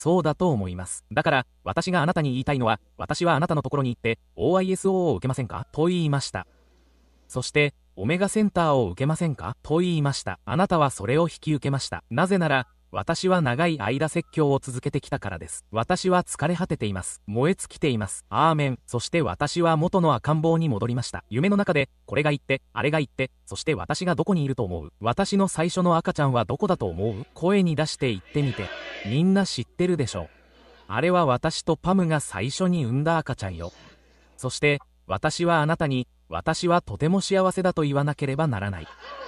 そうだと思います。だから、私があなたに言いたいのは、私はあなたのところに行って、OISO を受けませんかと言いました。そして、オメガセンターを受けませんかと言いました。あなたはそれを引き受けました。なぜなら、私は長い間説教を続けてきたからです。私は疲れ果てています。燃え尽きています。アーメン。そして私は元の赤ん坊に戻りました。夢の中で、これが言って、あれが言って、そして私がどこにいると思う？私の最初の赤ちゃんはどこだと思う？声に出して言ってみて。みんな知ってるでしょう。あれは私とパムが最初に産んだ赤ちゃんよ。そして、私はあなたに、私はとても幸せだと言わなければならない。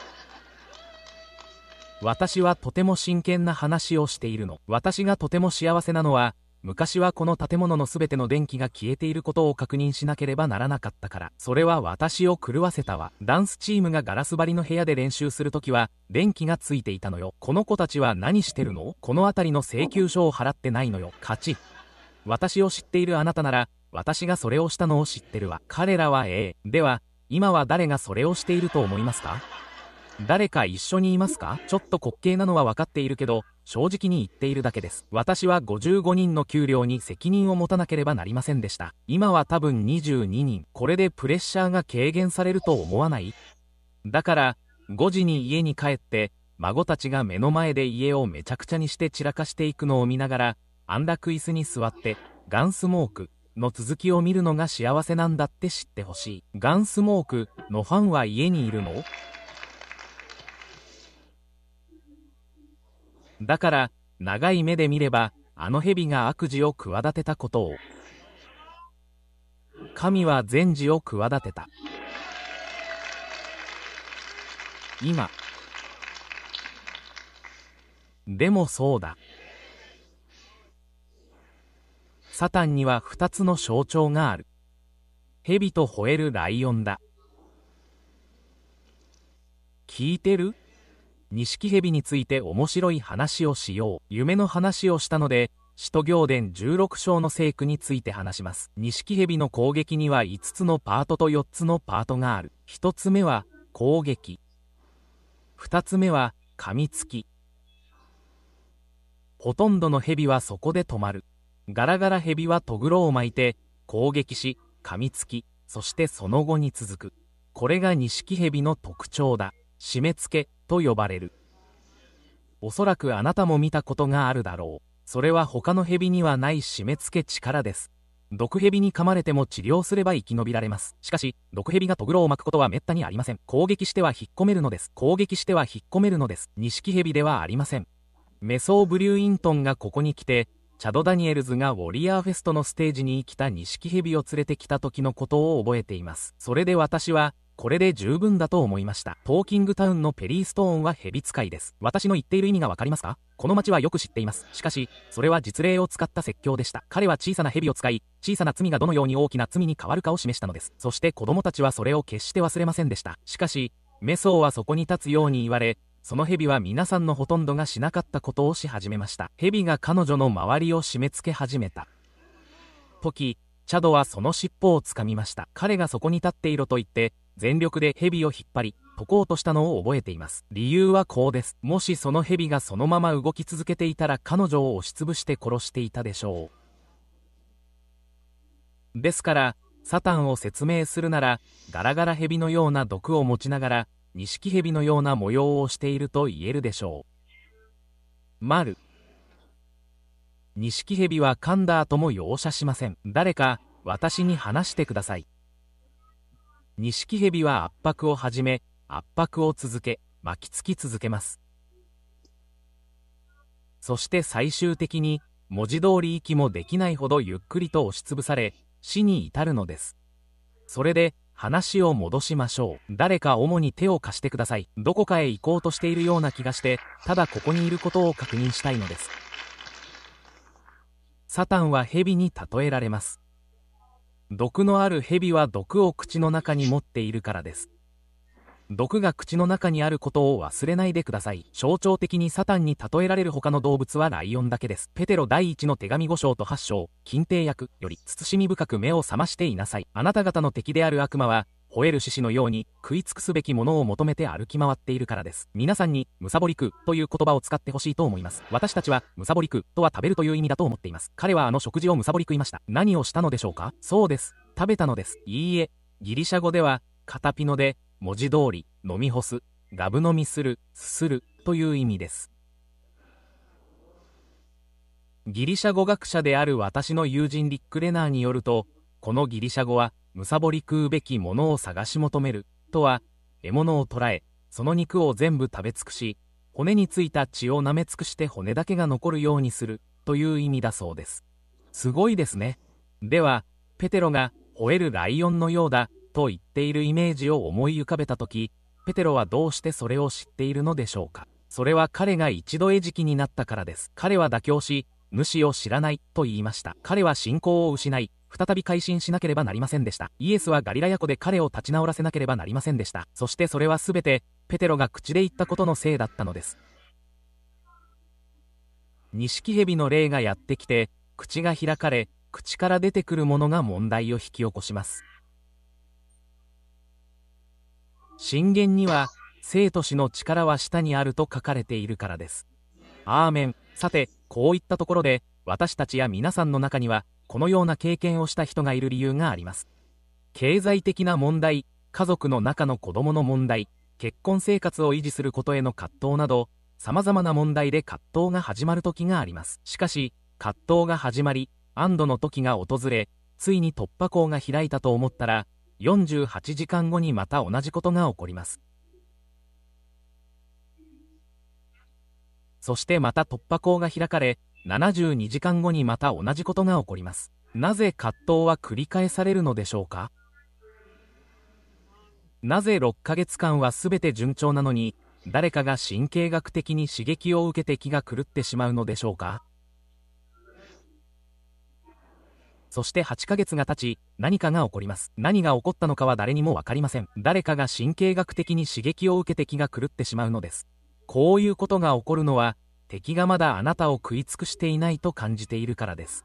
私はとても真剣な話をしているの。私がとても幸せなのは、昔はこの建物のすべての電気が消えていることを確認しなければならなかったから。それは私を狂わせたわ。ダンスチームがガラス張りの部屋で練習するときは、電気がついていたのよ。この子たちは何してるの？この辺りの請求書を払ってないのよ。勝ち。私を知っているあなたなら、私がそれをしたのを知ってるわ。彼らはでは、今は誰がそれをしていると思いますか？誰か一緒にいますか？ちょっと滑稽なのは分かっているけど、正直に言っているだけです。私は55人の給料に責任を持たなければなりませんでした。今は多分22人。これでプレッシャーが軽減されると思わない？だから、5時に家に帰って、孫たちが目の前で家をめちゃくちゃにして散らかしていくのを見ながら、安楽椅子に座って、ガンスモークの続きを見るのが幸せなんだって知ってほしい。ガンスモークのファンは家にいるの？だから、長い目で見れば、あの蛇が悪事を企てたことを。神は善事を企てた。今。でもそうだ。サタンには2つの象徴がある。蛇と吠えるライオンだ。聞いてる？錦蛇について面白い話をしよう。夢の話をしたので、使徒行伝16章の聖句について話します。錦蛇の攻撃には5つのパートと4つのパートがある。1つ目は攻撃。2つ目は噛みつき。ほとんどの蛇はそこで止まる。ガラガラ蛇はトグロを巻いて、攻撃し、噛みつき、そしてその後に続く。これが錦蛇の特徴だ。締め付けと呼ばれる。おそらくあなたも見たことがあるだろう。それは他の蛇にはない締め付け力です。毒蛇に噛まれても治療すれば生き延びられます。しかし、毒蛇がトグロを巻くことはめったにありません。攻撃しては引っ込めるのです。攻撃しては引っ込めるのです。錦蛇ではありません。メソーブリューイントンがここに来て、チャド・ダニエルズがウォリアーフェストのステージに来た錦蛇を連れてきた時のことを覚えています。それで私は、これで十分だと思いました。トーキングタウンのペリーストーンは蛇使いです。私の言っている意味がわかりますか？この町はよく知っています。しかし、それは実例を使った説教でした。彼は小さな蛇を使い、小さな罪がどのように大きな罪に変わるかを示したのです。そして子供たちはそれを決して忘れませんでした。しかし、メソーはそこに立つように言われ、その蛇は皆さんのほとんどがしなかったことをし始めました。蛇が彼女の周りを締め付け始めた時、チャドはその尻尾をつかみました。彼がそこに立っていろと言って、全力で蛇を引っ張り、解こうとしたのを覚えています。理由はこうです。もしその蛇がそのまま動き続けていたら彼女を押しつぶして殺していたでしょう。ですから、サタンを説明するなら、ガラガラ蛇のような毒を持ちながら、錦蛇のような模様をしていると言えるでしょう。錦蛇は噛んだ後も容赦しません。誰か、私に話してください。錦蛇は圧迫を始め、圧迫を続け、巻きつき続けます。そして最終的に、文字通り息もできないほどゆっくりと押しつぶされ、死に至るのです。それで、話を戻しましょう。誰か主に手を貸してください。どこかへ行こうとしているような気がして、ただここにいることを確認したいのです。サタンは蛇に例えられます。毒のある蛇は毒を口の中に持っているからです。毒が口の中にあることを忘れないでください。象徴的にサタンに例えられる他の動物はライオンだけです。ペテロ第一の手紙5章と8章、禁定訳より慎み深く目を覚ましていなさい。あなた方の敵である悪魔は、 吠える獅子のように食い尽くすべきものを求めて歩き回っているからです。皆さんにむさぼり食うという言葉を使ってほしいと思います。私たちはむさぼり食うとは食べるという意味だと思っています。彼はあの食事をむさぼり食いました。何をしたのでしょうか？そうです。食べたのです。いいえ、ギリシャ語ではカタピノで文字通り飲み干す、ガブ飲みする、すするという意味です。ギリシャ語学者である私の友人リック・レナーによると、このギリシャ語はむさぼり食うべきものを探し求めるとは、獲物を捕らえ、その肉を全部食べ尽くし、骨についた血を舐め尽くして骨だけが残るようにするという意味だそうです。すごいですね。では、ペテロが吠えるライオンのようだと言っているイメージを思い浮かべたとき、ペテロはどうしてそれを知っているのでしょうか。それは彼が一度餌食になったからです。彼は妥協し、主を知らないと言いました。彼は信仰を失い、再び改心しなければなりませんでした。イエスはガリラヤ湖で彼を立ち直らせなければなりませんでした。そしてそれはすべて、ペテロが口で言ったことのせいだったのです。錦蛇の霊がやってきて、口が開かれ、口から出てくるものが問題を引き起こします。箴言には、生と死の力は下にあると書かれているからです。アーメン。さて、こういったところで、私たちや皆さんの中には、このような経験をした人がいる理由があります。経済的な問題、家族の中の子供の問題、結婚生活を維持することへの葛藤など、様々な問題で葛藤が始まる時があります。しかし、葛藤が始まり、安堵の時が訪れ、ついに突破口が開いたと思ったら、48時間後にまた同じことが起こります。そしてまた突破口が開かれ、72時間後にまた同じことが起こります。なぜ葛藤は繰り返されるのでしょうか？なぜ6ヶ月間は全て順調なのに、誰かが神経学的に刺激を受けて気が狂ってしまうのでしょうか？そして8ヶ月が経ち、何かが起こります。何が起こったのかは誰にもわかりません。誰かが神経学的に刺激を受けて気が狂ってしまうのです。こういうことが起こるのは、敵がまだあなたを食い尽くしていないと感じているからです。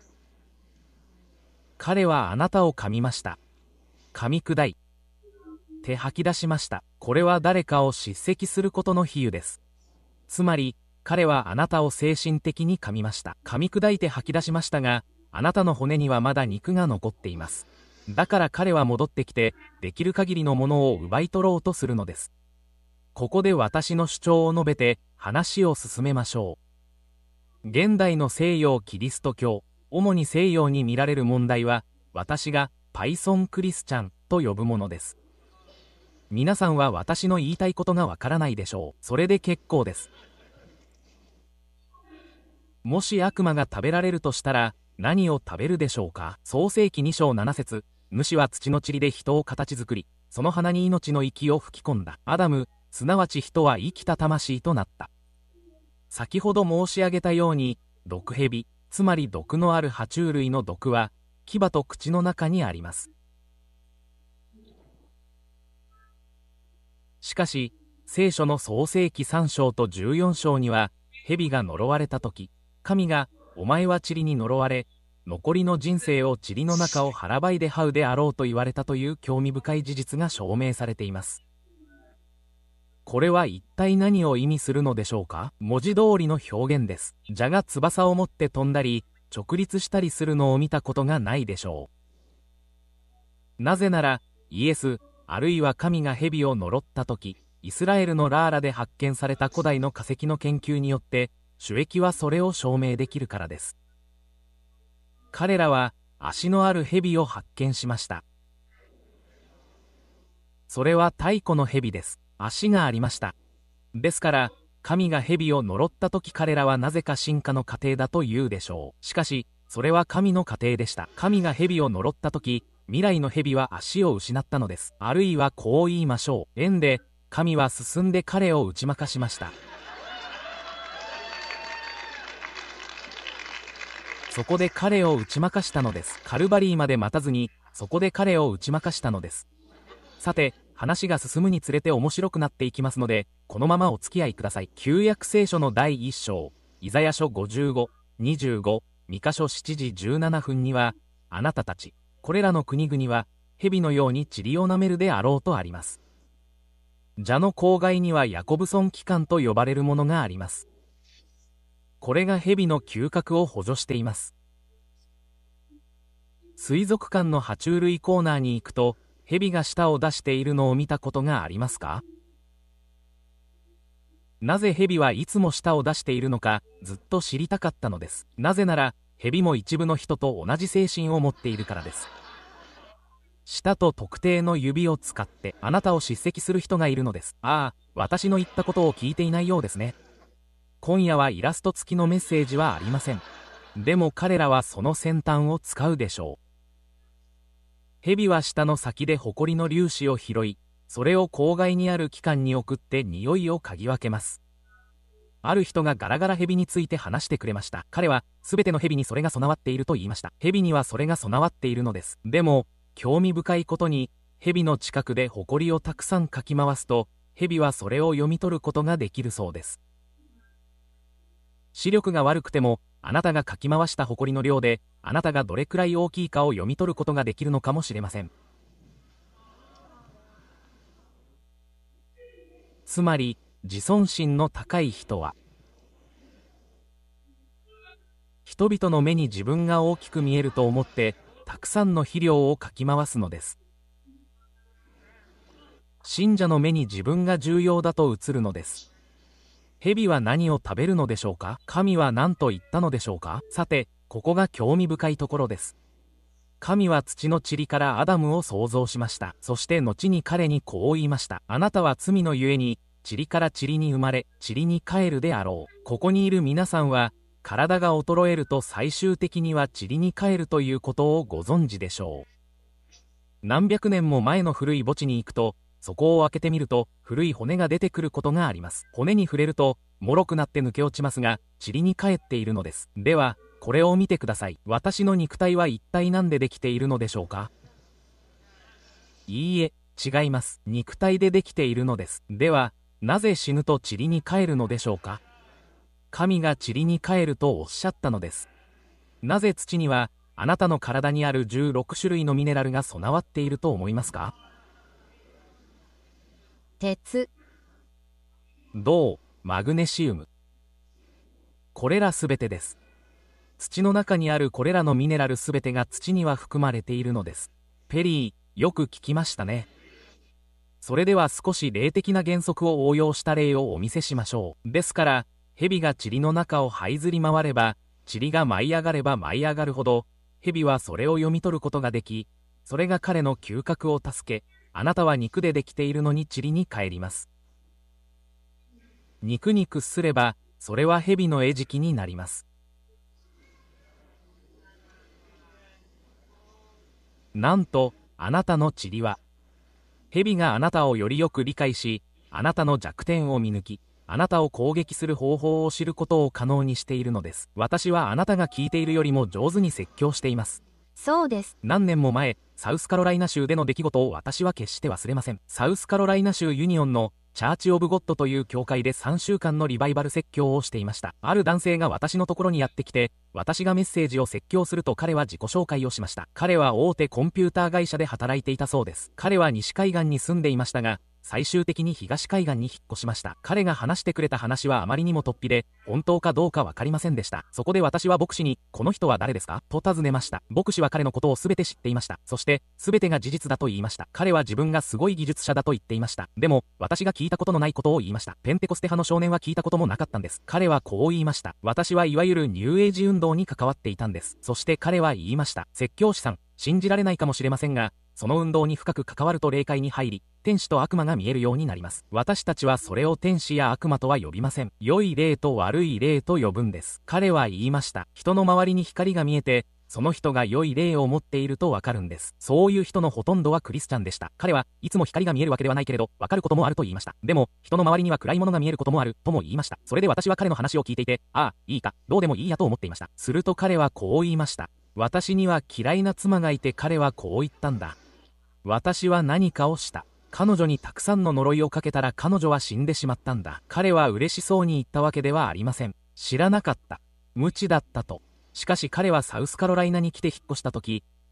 彼はあなたを噛みました。噛み砕いて吐き出しました。これは誰かを叱責することの比喩です。つまり、彼はあなたを精神的に噛みました。噛み砕いて吐き出しましたが、あなたの骨にはまだ肉が残っています。だから彼は戻ってきて、できる限りのものを奪い取ろうとするのです。ここで私の主張を述べて話を進めましょう。現代の西洋キリスト教、主に西洋に見られる問題は、私がパイソンクリスチャンと呼ぶものです。皆さんは私の言いたいことがわからないでしょう。それで結構です。もし悪魔が食べられるとしたら、何を食べるでしょうか。創世記2章7節、主は土の塵で人を形作り、その鼻に命の息を吹き込んだ。アダム、すなわち人は生きた魂となった。先ほど申し上げたように、毒蛇、つまり毒のある爬虫類の毒は、牙と口の中にあります。しかし、聖書の創世記3章と14章には、蛇が呪われたとき、神が、お前は塵に呪われ、残りの人生を塵の中を腹ばいで這うであろうと言われたという興味深い事実が証明されています。これは一体何を意味するのでしょうか？文字通りの表現です。蛇が翼を持って飛んだり、直立したりするのを見たことがないでしょう。なぜなら、イエス、あるいは神が蛇を呪ったとき、イスラエルのラーラで発見された古代の化石の研究によって、主役はそれを証明できるからです。彼らは足のある蛇を発見しました。それは太古の蛇です。足がありました。ですから、神が蛇を呪ったとき彼らはなぜか進化の過程だと言うでしょう。しかし、それは神の過程でした。神が蛇を呪ったとき、未来の蛇は足を失ったのです。あるいはこう言いましょう。縁で、神は進んで彼を打ち負かしました。そこで彼を打ち負かしたのです。カルバリーまで待たずに、そこで彼を打ち負かしたのです。さて、話が進むにつれて面白くなっていきますので、このままお付き合いください。旧約聖書の第1章、イザヤ書55、25、ミカ書7時17分には、あなたたち、これらの国々は、 蛇のように塵を舐めるであろうとあります。蛇の口外にはヤコブソン器官と呼ばれるものがあります。これが蛇の嗅覚を補助しています。水族館の爬虫類コーナーに行くと、蛇が舌を出しているのを見たことがありますか？なぜ蛇はいつも舌を出しているのか、ずっと知りたかったのです。なぜなら、蛇も一部の人と同じ精神を持っているからです。舌と特定の指を使ってあなたを叱責する人がいるのです。ああ、私の言ったことを聞いていないようですね。今夜はイラスト付きのメッセージはありません。でも彼らはその先端を使うでしょう。蛇は舌の先でホコリの粒子を拾い、それを口外にある器官に送って匂いを嗅ぎ分けます。ある人がガラガラ蛇について話してくれました。彼は、すべての蛇にそれが備わっていると言いました。蛇にはそれが備わっているのです。でも、興味深いことに、蛇の近くでホコリをたくさんかき回すと、蛇はそれを読み取ることができるそうです。視力が悪くても、あなたがかき回したホコリの量で、あなたがどれくらい大きいかを読み取ることができるのかもしれません。つまり、自尊心の高い人は、人々の目に自分が大きく見えると思って、たくさんの肥料をかき回すのです。信者の目に自分が重要だと映るのです。蛇は何を食べるのでしょうか？神は何と言ったのでしょうか？さて、ここが興味深いところです。神は土の塵からアダムを創造しました。そして後に彼にこう言いました。あなたは罪のゆえに、塵から塵に生まれ、塵に帰るであろう。ここにいる皆さんは、体が衰えると最終的には塵に帰るということをご存知でしょう。何百年も前の古い墓地に行くと、そこを開けてみると、古い骨が出てくることがあります。骨に触れると、脆くなって抜け落ちますが、塵に帰っているのです。では、これを見てください。私の肉体は一体何でできているのでしょうか？いいえ、違います。肉体でできているのです。では、なぜ死ぬと塵に帰るのでしょうか？神が塵に帰るとおっしゃったのです。なぜ土には、あなたの体にある16種類のミネラルが備わっていると思いますか？ 鉄、 銅、マグネシウム。これらすべてです。土の中にあるこれらのミネラルすべてが土には含まれているのです。ペリー、よく聞きましたね。それでは少し霊的な原則を応用した例をお見せしましょう。ですから、蛇が塵の中を這いずり回れば、塵が舞い上がれば舞い上がるほど、蛇はそれを読み取ることができ、それが彼の嗅覚を助け、あなたは肉でできているのに塵に帰ります。肉に屈すれば、それは蛇の餌食になります。なんと、あなたの塵は、蛇があなたをよりよく理解し、あなたの弱点を見抜き、あなたを攻撃する方法を知ることを可能にしているのです。私はあなたが聞いているよりも上手に説教しています。 そうです。 何年も前、サウスカロライナ州での出来事を私は決して忘れません。サウスカロライナ州ユニオンのチャーチ・オブ・ゴッドという教会で3週間のリバイバル説教をしていました。ある男性が私のところにやってきて、私がメッセージを説教すると彼は自己紹介をしました。彼は大手コンピューター会社で働いていたそうです。彼は西海岸に住んでいましたが、最終的に東海岸に引っ越しました。彼が話してくれた話はあまりにも突飛で、本当かどうかわかりませんでした。そこで私は牧師に、この人は誰ですかと尋ねました。牧師は彼のことをすべて知っていました。そして、すべてが事実だと言いました。彼は自分がすごい技術者だと言っていました。でも、私が聞いたことのないことを言いました。ペンテコステ派の少年は聞いたこともなかったんです。彼はこう言いました。私はいわゆるニューエイジ運動に関わっていたんです。そして彼は言いました。説教師さん、信じられないかもしれませんが、その運動に深く関わると霊界に入り、天使と悪魔が見えるようになります。私たちはそれを天使や悪魔とは呼びません。良い霊と悪い霊と呼ぶんです。彼は言いました。人の周りに光が見えて、その人が良い霊を持っているとわかるんです。そういう人のほとんどはクリスチャンでした。彼はいつも光が見えるわけではないけれど、わかることもあると言いました。でも、人の周りには暗いものが見えることもある、とも言いました。それで私は彼の話を聞いていて、ああ、いいか、どうでもいいやと思っていました。すると彼はこう言いました。私には嫌いな妻がいて彼はこう言ったんだ。私は何かをした。彼女にたくさんの呪いをかけたら彼女は死んでしまったんだ。彼は嬉しそうに言ったわけではありません。知らなかった。無知だったと。しかし彼はサウスカロライナに来て引っ越した時、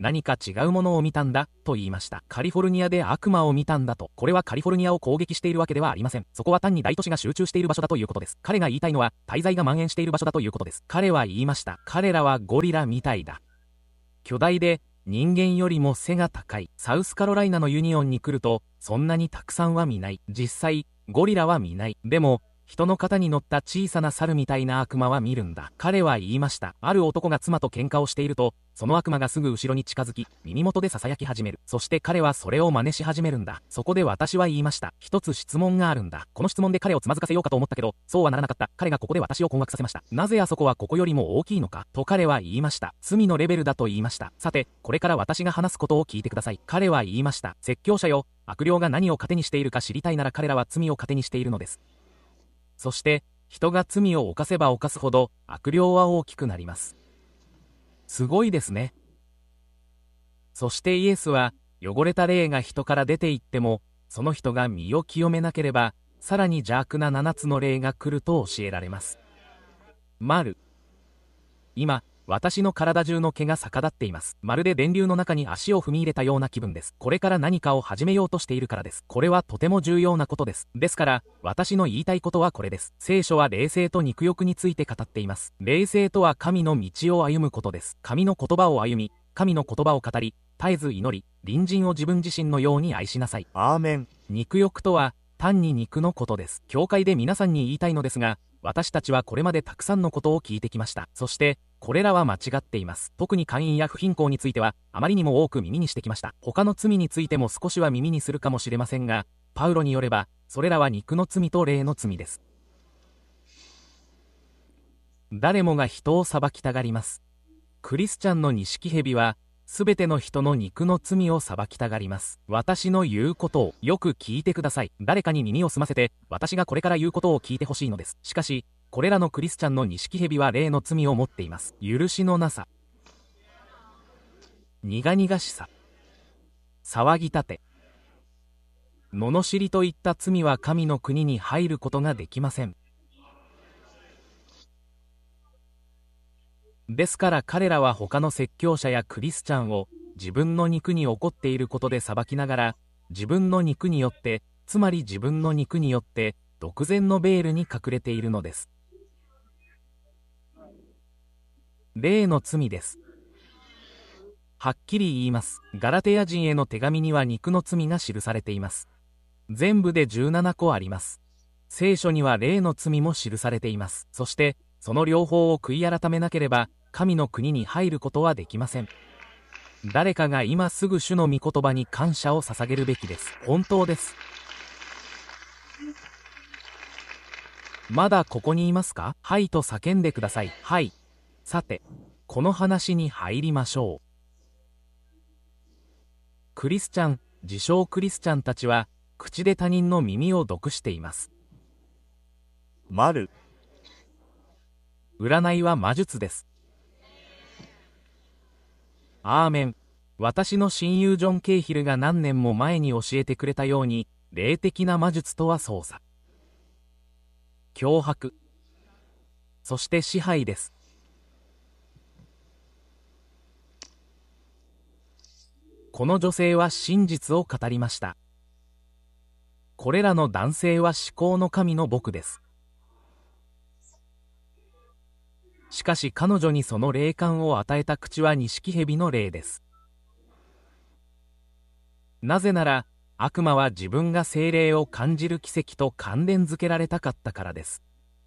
何か違うものを見たんだ、と言いました。カリフォルニアで悪魔を見たんだと。これはカリフォルニアを攻撃しているわけではありません。そこは単に大都市が集中している場所だということです。彼が言いたいのは、大罪が蔓延している場所だということです。彼は言いました。彼らはゴリラみたいだ。巨大で、人間よりも背が高い。サウスカロライナのユニオンに来ると、そんなにたくさんは見ない。実際、ゴリラは見ない。でも、人の肩に乗った小さな猿みたいな悪魔は見るんだ。彼は言いました。ある男が妻と喧嘩をしていると、その悪魔がすぐ後ろに近づき、耳元で囁き始める。そして彼はそれを真似し始めるんだ。そこで私は言いました。一つ質問があるんだ。この質問で彼をつまずかせようかと思ったけど、そうはならなかった。彼がここで私を困惑させました。なぜあそこはここよりも大きいのかと彼は言いました。罪のレベルだと言いました。さて、これから私が話すことを聞いてください。彼は言いました。説教者よ、悪霊が何を糧にしているか知りたいなら彼らは罪を糧にしているのです。そして、人が罪を犯せば犯すほど悪霊は大きくなります。すごいですね。そしてイエスは、汚れた霊が人から出て行っても、その人が身を清めなければ、さらに邪悪な7つの霊が来ると教えられます。今、私の体中の毛が逆立っています。まるで電流の中に足を踏み入れたような気分です。これから何かを始めようとしているからです。これはとても重要なことです。ですから、私の言いたいことはこれです。聖書は霊性と肉欲について語っています。霊性とは神の道を歩むことです。神の言葉を歩み、神の言葉を語り、絶えず祈り、隣人を自分自身のように愛しなさい。 アーメン。 肉欲とは、単に肉のことです。教会で皆さんに言いたいのですが、私たちはこれまでたくさんのことを聞いてきました。そして、これらは間違っています。特に姦淫や不貧困については、あまりにも多く耳にしてきました。他の罪についても少しは耳にするかもしれませんが、パウロによれば、それらは肉の罪と霊の罪です。誰もが人を裁きたがります。クリスチャンの錦蛇は、すべての人の肉の罪を裁きたがります。私の言うことをよく聞いてください。誰かに耳を澄ませて、私がこれから言うことを聞いてほしいのです。しかし、これらのクリスチャンの錦蛇は霊の罪を持っています。許しのなさ、苦々しさ、騒ぎ立て、罵りといった罪は神の国に入ることができません。ですから彼らは他の説教者やクリスチャンを自分の肉に起こっていることで裁きながら、自分の肉によって、つまり自分の肉によって、独善のベールに隠れているのです。霊の罪です。はっきり言います。ガラテヤ人への手紙には肉の罪が記されています。全部で17個あります。聖書には霊の罪も記されています。そして、その両方を悔い改めなければ、神の国に入ることはできません。誰かが今すぐ主の御言葉に感謝を捧げるべきです。本当です。まだここにいますか？はいと叫んでください。はい。さて、この話に入りましょう。クリスチャン、自称クリスチャンたちは、口で他人の耳を毒しています。 丸。 占いは魔術です。アーメン。私の親友ジョン・ケイヒルが何年も前に教えてくれたように、霊的な魔術とは操作、脅迫、そして支配です。この女性は真実を語りました。これらの男性は至高の神の僕です。しかし彼女にその霊感を与えた口は錦蛇の霊です。なぜなら、悪魔は自分が聖霊を感じる奇跡と関連づけられたかったからです。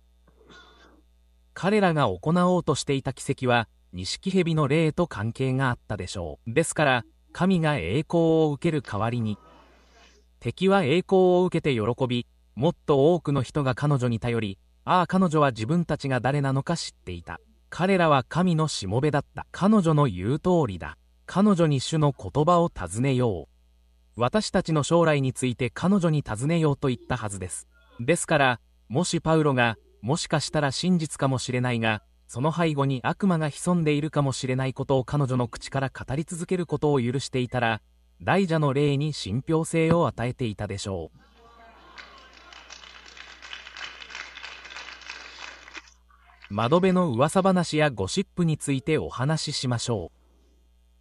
彼らが行おうとしていた奇跡は、錦蛇の霊と関係があったでしょう。ですから、神が栄光を受ける代わりに、敵は栄光を受けて喜び、もっと多くの人が彼女に頼り、ああ彼女は自分たちが誰なのか知っていた。彼らは神のしもべだった。彼女の言う通りだ。彼女に主の言葉を尋ねよう。私たちの将来について彼女に尋ねようと言ったはずです。ですから、もしパウロが、もしかしたら真実かもしれないが、その背後に悪魔が潜んでいるかもしれないことを彼女の口から語り続けることを許していたら、大蛇の霊に信憑性を与えていたでしょう。窓辺の噂話やゴシップについてお話ししましょう。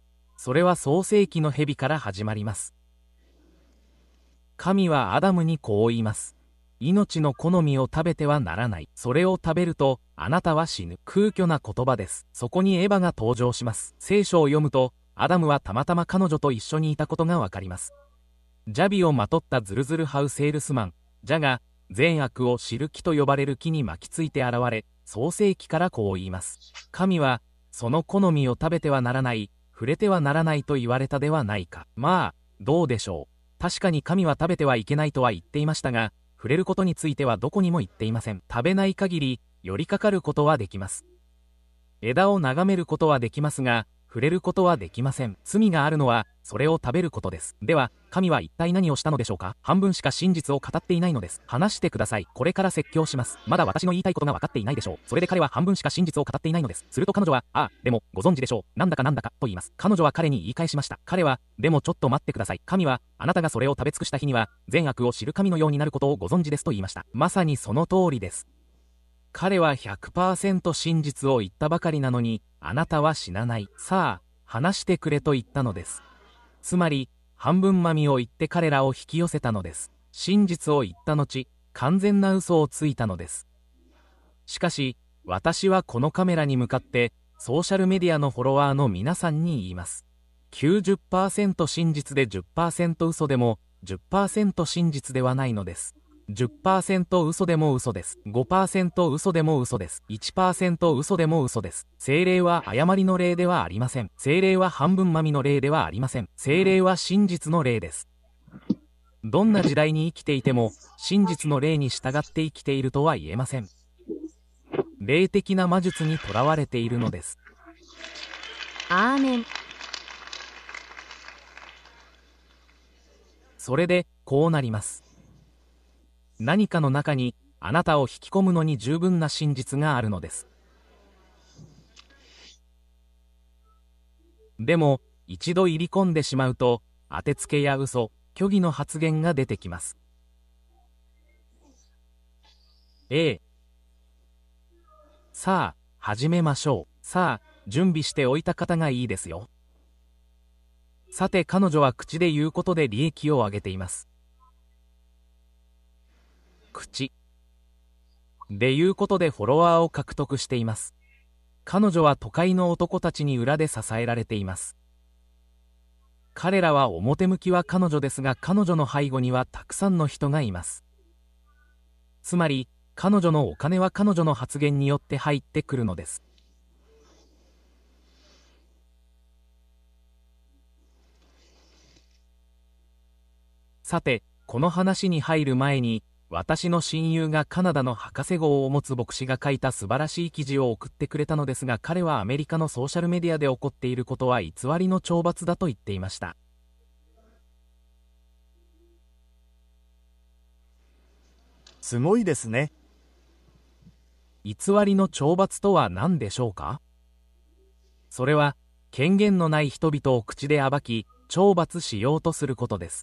それは創世記の蛇から始まります。神はアダムにこう言います。命の好みを食べてはならない。それを食べると、あなたは死ぬ。空虚な言葉です。そこにエヴァが登場します。聖書を読むと、アダムはたまたま彼女と一緒にいたことがわかります。蛇尾をまとったズルズルハウセールスマン、蛇が、善悪を知る木と呼ばれる木に巻きついて現れ、創世記からこう言います。神は、その好みを食べてはならない、触れてはならないと言われたではないか。まあ、どうでしょう。確かに神は食べてはいけないとは言っていましたが、触れることについてはどこにも言っていません。食べない限り、寄りかかることはできます。枝を眺めることはできますが、触れることはできません。罪があるのは、それを食べることです。では、神は一体何をしたのでしょうか。半分しか真実を語っていないのです。話してください。これから説教します。まだ私の言いたいことが分かっていないでしょう。それで彼は半分しか真実を語っていないのです。すると彼女は、でも、ご存知でしょう。なんだかと言います。彼女は彼に言い返しました。彼は、でもちょっと待ってください。神は、あなたがそれを食べ尽くした日には、善悪を知る神のようになることをご存知ですと言いました。まさにその通りです。彼は 100% 真実を言ったばかりなのに、あなたは死なない。さあ、話してくれと言ったのです。つまり、半分まみを言って彼らを引き寄せたのです。真実を言った後、完全な嘘をついたのです。しかし、私はこのカメラに向かって、ソーシャルメディアのフォロワーの皆さんに言います。90% 真実で 10% 嘘でも、10% 真実ではないのです。10% 嘘でも嘘です。5% 嘘でも嘘です。1% 嘘でも嘘です。聖霊は誤りの霊ではありません。聖霊は半分まみの霊ではありません。聖霊は真実の霊です。どんな時代に生きていても、真実の霊に従って生きているとは言えません。霊的な魔術にとらわれているのです。 アーメン。 それで、こうなります。何かの中にあなたを引き込むのに十分な真実があるのです。でも一度入り込んでしまうと当てつけや嘘、虚偽の発言が出てきます。さあ始めましょう。さあ準備しておいた方がいいですよ。さて彼女は口で言うことで利益を上げています。口で言うことでフォロワーを獲得しています。彼女は都会の男たちに裏で支えられています。彼らは表向きは彼女ですが、彼女の背後にはたくさんの人がいます。つまり彼女のお金は彼女の発言によって入ってくるのです。さてこの話に入る前に、私の親友がカナダの博士号を持つ牧師が書いた素晴らしい記事を送ってくれたのですが、彼はアメリカのソーシャルメディアで起こっていることは偽りの懲罰だと言っていました。 すごいですね。 偽りの懲罰とは何でしょうか。それは権限のない人々を口で暴き懲罰しようとすることです。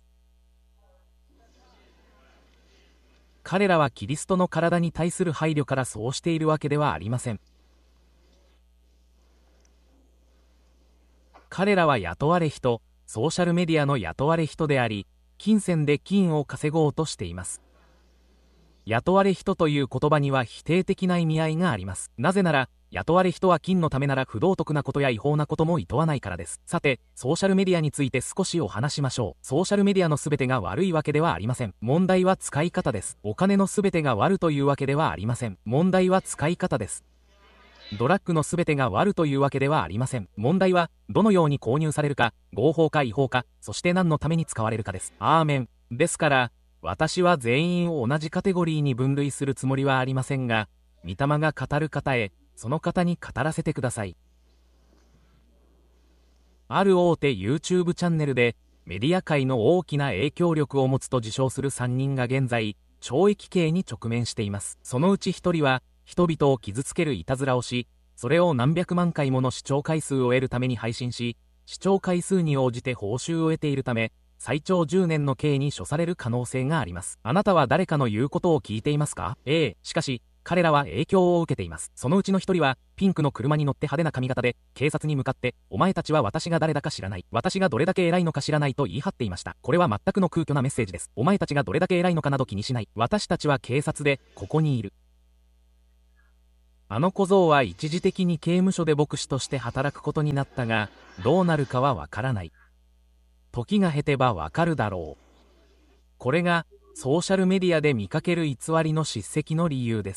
彼らはキリストの体に対する配慮からそうしているわけではありません。彼らは雇われ人、ソーシャルメディアの雇われ人であり、金銭で金を稼ごうとしています。雇われ人という言葉には否定的な意味合いがあります。なぜなら、雇われ人は金のためなら不道徳なことや違法なことも厭わないからです。さて、ソーシャルメディアについて少しお話しましょう。ソーシャルメディアのすべてが悪いわけではありません。問題は使い方です。お金のすべてが悪というわけではありません。問題は使い方です。ドラッグのすべてが悪というわけではありません。問題は、どのように購入されるか、合法か違法か、そして何のために使われるかです。アーメン。ですから、私は全員を同じカテゴリーに分類するつもりはありませんが、御霊が語る方へ、その方に語らせてください。ある大手 YouTube チャンネルで、メディア界の大きな影響力を持つと自称する3人が現在、懲役刑に直面しています。そのうち1人は、人々を傷つけるいたずらをし、それを何百万回もの視聴回数を得るために配信し、視聴回数に応じて報酬を得ているため、最長10年の刑に処される可能性があります。あなたは誰かの言うことを聞いていますか？しかし、 彼らは影響を受けています。そのうちの一人は、ピンクの車に乗って派手な髪型で、警察に向かって、お前たちは私が誰だか知らない。私がどれだけ偉いのか知らないと言い張っていました。これは全くの空虚なメッセージです。お前たちがどれだけ偉いのかなど気にしない。私たちは警察で、ここにいる。あの小僧は一時的に刑務所で牧師として働くことになったが、どうなるかはわからない。時が経てばわかるだろう。これが、ソーシャルメディアで見かける偽りの叱責の理由です。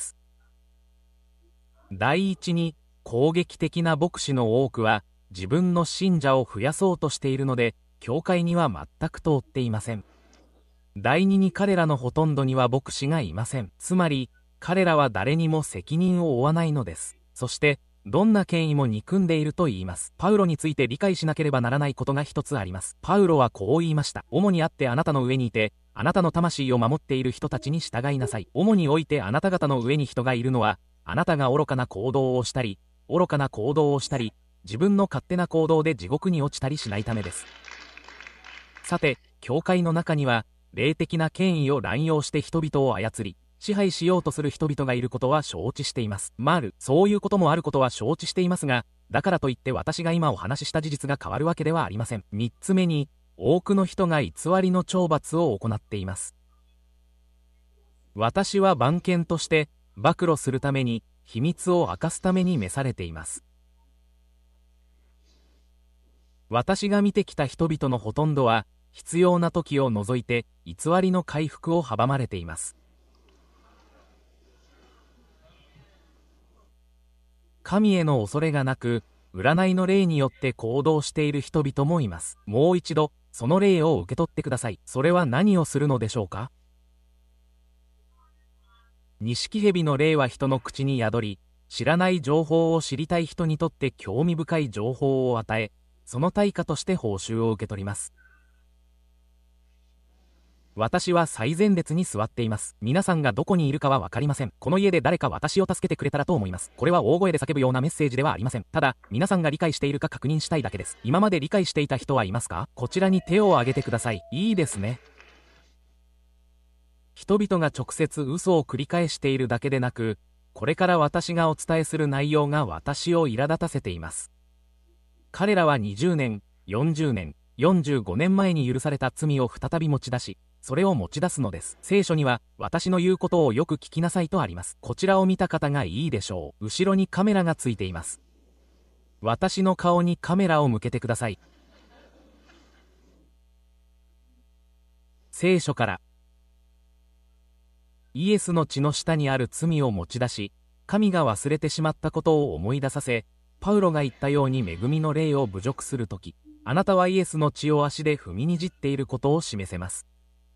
第一に、攻撃的な牧師の多くは、自分の信者を増やそうとしているので、教会には全く通っていません。第二に彼らのほとんどには牧師がいません。つまり、彼らは誰にも責任を負わないのです。そして、どんな権威も憎んでいると言います。パウロについて理解しなければならないことが一つあります。パウロはこう言いました。主にあってあなたの上にいて、あなたの魂を守っている人たちに従いなさい。主においてあなた方の上に人がいるのは、あなたが愚かな行動をしたり、自分の勝手な行動で地獄に落ちたりしないためです。さて、教会の中には、霊的な権威を乱用して人々を操り、支配しようとする人々がいることは承知しています。そういうこともあることは承知していますが、だからといって私が今お話しした事実が変わるわけではありません。3つ目に、多くの人が偽りの懲罰を行っています。私は番犬として暴露するために秘密を明かすために召されています。私が見てきた人々のほとんどは必要な時を除いて偽りの回復を阻まれています。神への恐れがなく、占いの霊によって行動している人々もいます。もう一度、その霊を受け取ってください。それは何をするのでしょうか？錦蛇の霊は人の口に宿り、知らない情報を知りたい人にとって興味深い情報を与え、その対価として報酬を受け取ります。私は最前列に座っています。皆さんがどこにいるかはわかりません。この家で誰か私を助けてくれたらと思います。これは大声で叫ぶようなメッセージではありません。ただ、皆さんが理解しているか確認したいだけです。今まで理解していた人はいますか？こちらに手を挙げてください。いいですね。人々が直接嘘を繰り返しているだけでなく、これから私がお伝えする内容が私を苛立たせています。彼らは20年、40年、45年前に許された罪を再び持ち出し、それを持ち出すのです。聖書には、私の言うことをよく聞きなさいとあります。こちらを見た方がいいでしょう。後ろにカメラがついています。私の顔にカメラを向けてください。聖書から、イエスの血の下にある罪を持ち出し、神が忘れてしまったことを思い出させ、パウロが言ったように恵みの霊を侮辱するとき、あなたはイエスの血を足で踏みにじっていることを示せます。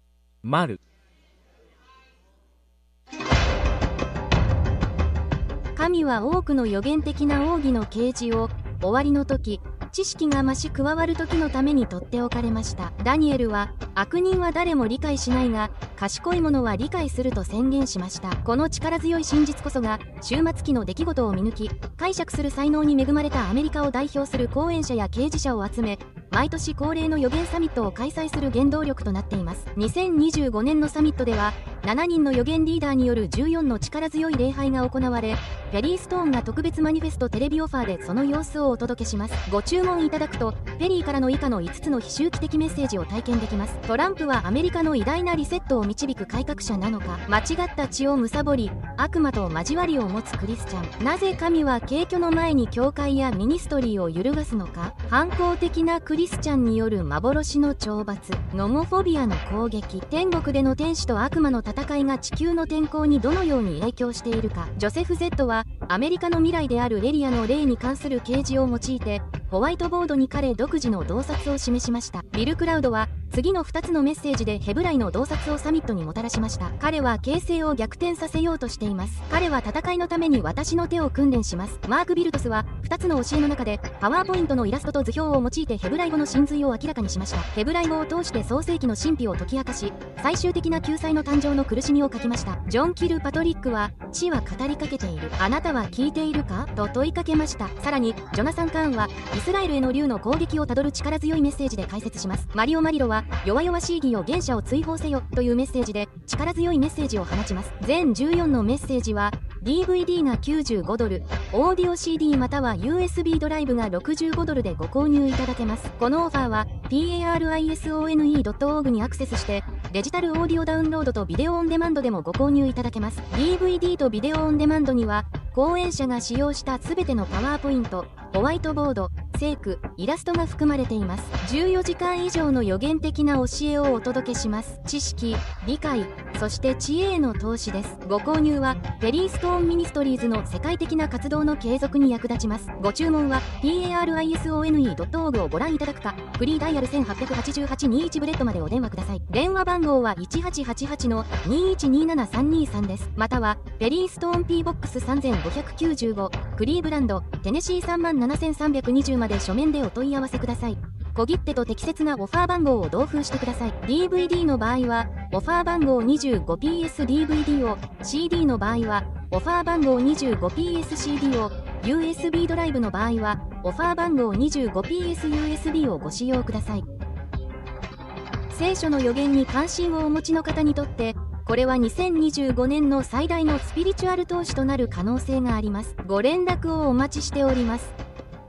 神は多くの予言的な奥義の啓示を終わりの時、知識が増し加わる時のために取っておかれました。ダニエルは、悪人は誰も理解しないが、賢い者は理解すると宣言しました。この力強い真実こそが、終末期の出来事を見抜き、解釈する才能に恵まれたアメリカを代表する講演者や啓示者を集め、毎年恒例の予言サミットを開催する原動力となっています。2025年のサミットでは、7人の予言リーダーによる14の力強い礼拝が行われ、ペリー・ストーンが特別マニフェストテレビオファーでその様子をお届けします。ご注文いただくと、ペリーからの以下の5つの非周期的メッセージを体験できます。トランプはアメリカの偉大なリセットを導く改革者なのか、間違った血を貪り、悪魔と交わりを持つクリスチャン。なぜ神は景挙の前に教会やミニストリーを揺るがすのか。反抗的なクリスチャンによる幻の懲罰、ノモフォビアの攻撃、天国での天使と悪魔の戦いが地球の天候にどのように影響しているか。ジョセフ・Z はアメリカの未来であるエリアの霊に関する啓示を用いてホワイトボードに彼独自の洞察を示しました。ビル・クラウドは次の2つのメッセージでヘブライの洞察をサミットにもたらしました。彼は形勢を逆転させようとしています。彼は戦いのために私の手を訓練します。マーク・ビルトスは2つの教えの中でパワーポイントのイラストと図表を用いてヘブライ語の真髄を明らかにしました。ヘブライ語を通して創世記の神秘を解き明かし、最終的な救済の誕生の苦しみを書きました。ジョン・キル・パトリックは死は語りかけている。あなたは聞いているかと問いかけました。さらにジョナサン・カーンはイスラエルへの竜の攻撃をたどる力強いメッセージで解説します。マリオ・マリロは弱々しい義を原者を追放せよというメッセージで力強いメッセージを放ちます。全14のメッセージは DVD が95ドル、オーディオ CD または USB ドライブが65ドルでご購入いただけます。このオファーは PARISONE.org にアクセスしてデジタルオーディオダウンロードとビデオオンデマンドでもご購入いただけます。DVD とビデオオンデマンドには講演者が使用したすべてのパワーポイント、ホワイトボード、聖句、イラストが含まれています。14時間以上の予言的な教えをお届けします。知識、理解、そして知恵への投資です。ご購入はペリーストーンミニストリーズの世界的な活動の継続に役立ちます。ご注文は PARISONE.org をご覧いただくか、フリーダイヤル188821ブレッドまでお電話ください。電話番号は 1888-2127-323 です。またはペリーストーン P ボックス3595、クリーブランド、テネシー37320まで書面でお問い合わせください。小切手と適切なオファー番号を同封してください。DVD の場合はオファー番号 25PSDVD を、 CD の場合はオファー番号 25PSCD を、 USB ドライブの場合はオファー番号 25PSUSB をご使用ください。聖書の予言に関心をお持ちの方にとってこれは2025年の最大のスピリチュアル投資となる可能性があります。ご連絡をお待ちしております。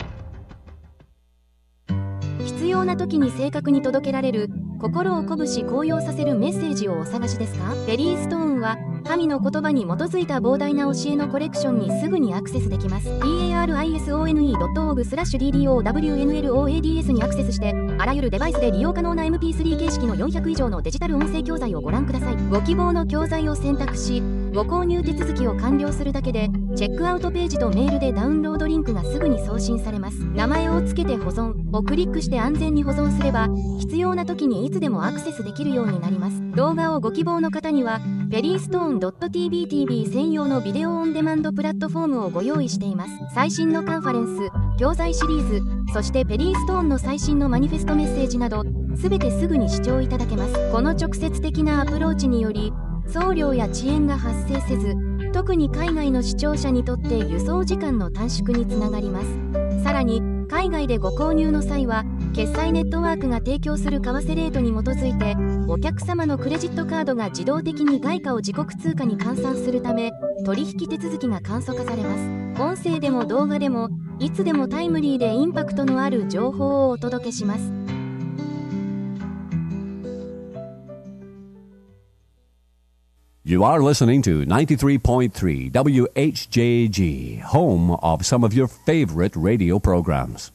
必要な時に正確に届けられる、心を鼓舞し高揚させるメッセージをお探しですか？ペリーストーンは神の言葉に基づいた膨大な教えのコレクションにすぐにアクセスできます。 PARISONE.org/DDOWNLOADS にアクセスしてあらゆるデバイスで利用可能な MP3 形式の400以上のデジタル音声教材をご覧ください。ご希望の教材を選択しご購入手続きを完了するだけでチェックアウトページとメールでダウンロードリンクがすぐに送信されます。名前を付けて保存をクリックして安全に保存すれば必要な時にいつでもアクセスできるようになります。動画をご希望の方にはペリーストーン .tvtv 専用のビデオオンデマンドプラットフォームをご用意しています。最新のカンファレンス、教材シリーズ、そしてペリーストーンの最新のマニフェストメッセージなどすべてすぐに視聴いただけます。この直接的なアプローチにより送料や遅延が発生せず、特に海外の視聴者にとって輸送時間の短縮につながります。さらに海外でご購入の際は決済ネットワークが提供する為替レートに基づいてお客様のクレジットカードが自動的に外貨を自国通貨に換算するため取引手続きが簡素化されます。音声でも動画でもいつでもタイムリーでインパクトのある情報をお届けします。 You are listening to 93.3 WHJG, home of some of your favorite radio programs.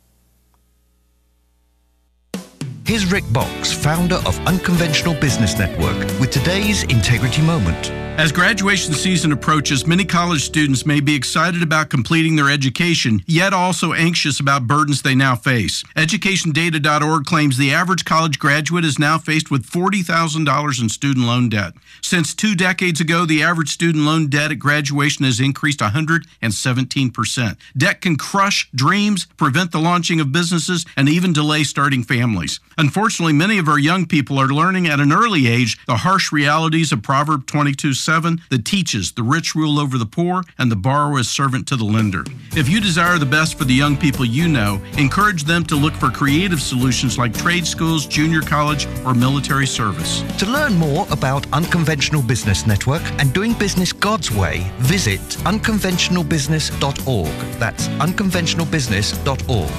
Here's Rick Box, founder of Unconventional Business Network, with today's Integrity Moment. As graduation season approaches, many college students may be excited about completing their education, yet also anxious about burdens they now face. EducationData.org claims the average college graduate is now faced with $40,000 in student loan debt. Since 2 decades ago, the average student loan debt at graduation has increased 117%. Debt can crush dreams, prevent the launching of businesses, and even delay starting families. Unfortunately, many of our young people are learning at an early age the harsh realities of Proverb 22:7 that teaches the rich rule over the poor and the borrower is servant to the lender. If you desire the best for the young people you know, encourage them to look for creative solutions like trade schools, junior college, or military service. To learn more about Unconventional Business Network and doing business God's way, visit unconventionalbusiness.org. That's unconventionalbusiness.org.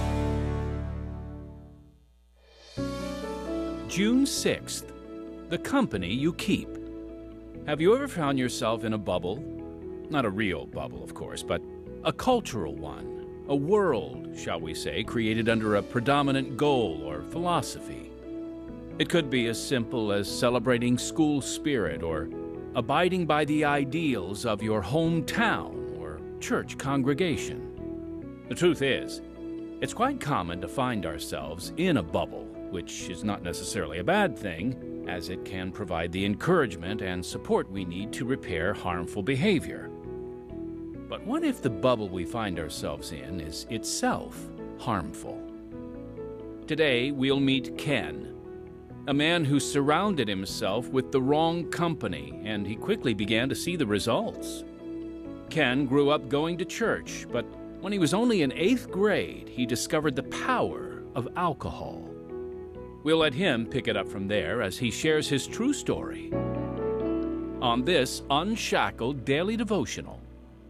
June 6th. The company you keep. Have you ever found yourself in a bubble? Not a real bubble, of course, but a cultural one. A world, shall we say, created under a predominant goal or philosophy. It could be as simple as celebrating school spirit or abiding by the ideals of your hometown or church congregation. The truth is, it's quite common to find ourselves in a bubble, which is not necessarily a bad thing, as it can provide the encouragement and support we need to repair harmful behavior. But what if the bubble we find ourselves in is itself harmful? Today, we'll meet Ken, a man who surrounded himself with the wrong company, and he quickly began to see the results. Ken grew up going to church, but when he was only in 8th grade, he discovered the power of alcohol. We'll let him pick it up from there as he shares his true story. on this Unshackled Daily Devotional.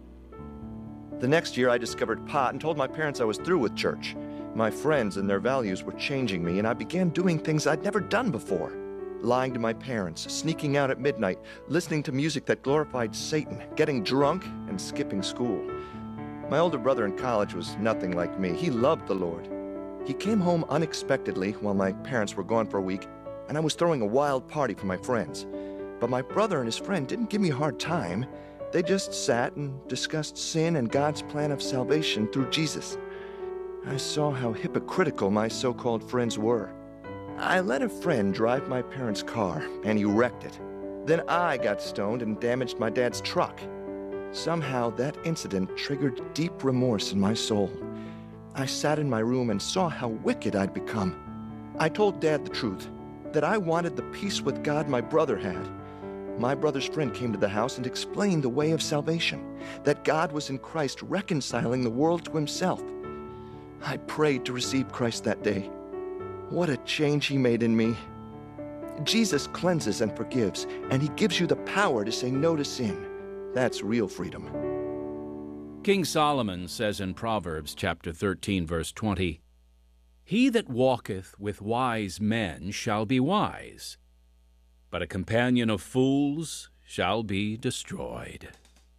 The next year, I discovered pot and told my parents I was through with church. My friends and their values were changing me, and I began doing things I'd never done before. Lying to my parents, sneaking out at midnight, listening to music that glorified Satan, getting drunk, and skipping school. My older brother in college was nothing like me. He loved the Lord. He came home unexpectedly while my parents were gone for a week, and I was throwing a wild party for my friends. But my brother and his friend didn't give me a hard time. They just sat and discussed sin and God's plan of salvation through Jesus. I saw how hypocritical my so-called friends were. I let a friend drive my parents' car, and he wrecked it. Then I got stoned and damaged my dad's truck. Somehow that incident triggered deep remorse in my soul. I sat in my room and saw how wicked I'd become. I told Dad the truth, that I wanted the peace with God my brother had. My brother's friend came to the house and explained the way of salvation, that God was in Christ reconciling the world to himself. I prayed to receive Christ that day. What a change he made in me. Jesus cleanses and forgives, and he gives you the power to say no to sin. That's real freedom. King Solomon says in Proverbs chapter 13, verse 20, "He that walketh with wise men shall be wise, but a companion of fools shall be destroyed."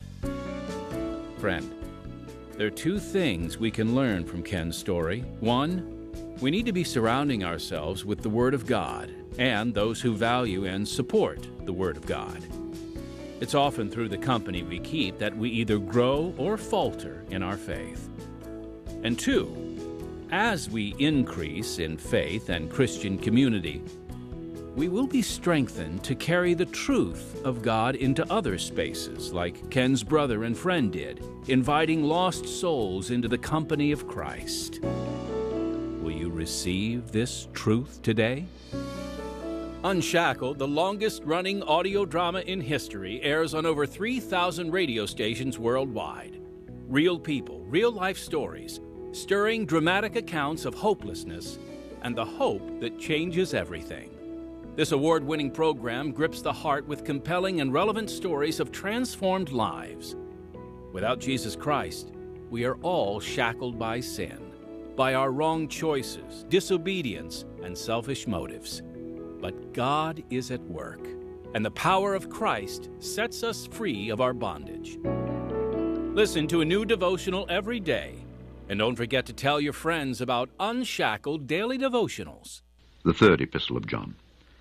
Friend, there are two things we can learn from Ken's story. One, we need to be surrounding ourselves with the Word of God and those who value and support the Word of God. It's often through the company we keep that we either grow or falter in our faith. And two, as we increase in faith and Christian community, we will be strengthened to carry the truth of God into other spaces, like Ken's brother and friend did, inviting lost souls into the company of Christ. Will you receive this truth today? Unshackled, the longest-running audio drama in history, airs on over 3,000 radio stations worldwide. Real people, real-life stories, stirring dramatic accounts of hopelessness and the hope that changes everything. This award-winning program grips the heart with compelling and relevant stories of transformed lives. Without Jesus Christ, we are all shackled by sin, by our wrong choices, disobedience, and selfish motives. But God is at work, and the power of Christ sets us free of our bondage. Listen to a new devotional every day, and don't forget to tell your friends about Unshackled Daily Devotionals. The third epistle of John.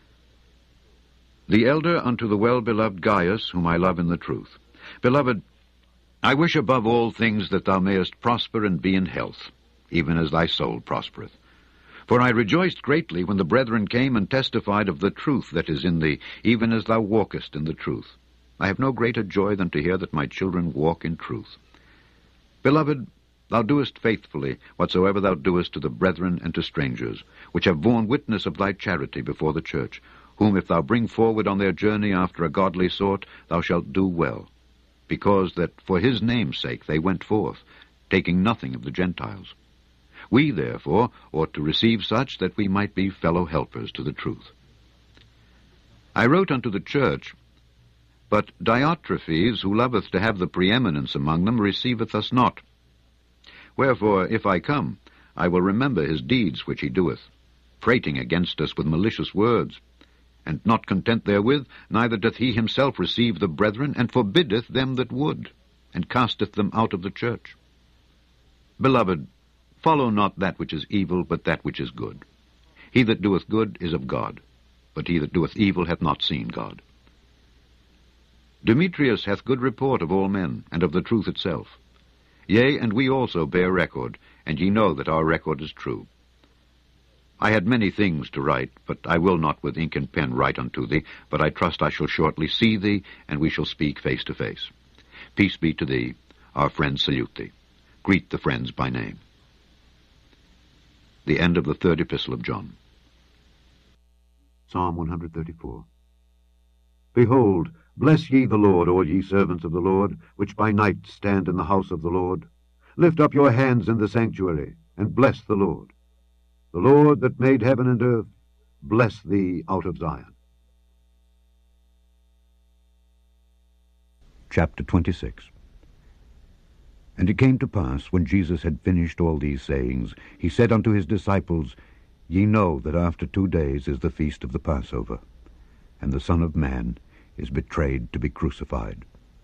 The elder unto the well-beloved Gaius, whom I love in the truth. Beloved, I wish above all things that thou mayest prosper and be in health, even as thy soul prospereth. For I rejoiced greatly when the brethren came and testified of the truth that is in thee, even as thou walkest in the truth. I have no greater joy than to hear that my children walk in truth. Beloved, thou doest faithfully whatsoever thou doest to the brethren and to strangers, which have borne witness of thy charity before the church, whom if thou bring forward on their journey after a godly sort, thou shalt do well, because that for his name's sake they went forth, taking nothing of the Gentiles. We, therefore, ought to receive such that we might be fellow helpers to the truth. I wrote unto the church, but Diotrephes, who loveth to have the preeminence among them, receiveth us not. Wherefore, if I come, I will remember his deeds which he doeth, prating against us with malicious words. And not content therewith, neither doth he himself receive the brethren, and forbiddeth them that would, and casteth them out of the church. Beloved, follow not that which is evil, but that which is good. He that doeth good is of God, but he that doeth evil hath not seen God. Demetrius hath good report of all men, and of the truth itself. Yea, and we also bear record, and ye know that our record is true. I had many things to write, but I will not with ink and pen write unto thee, but I trust I shall shortly see thee, and we shall speak face to face. Peace be to thee. Our friends salute thee. Greet the friends by name. The end of the third epistle of John. Psalm 134. Behold, bless ye the Lord, all ye servants of the Lord, which by night stand in the house of the Lord. Lift up your hands in the sanctuary, and bless the Lord. The Lord that made heaven and earth, bless thee out of Zion. Chapter 26. And it came to pass, when Jesus had finished all these sayings, he said unto his disciples, Ye know that after 2 days is the feast of the Passover, and the Son of Man is betrayed to be crucified.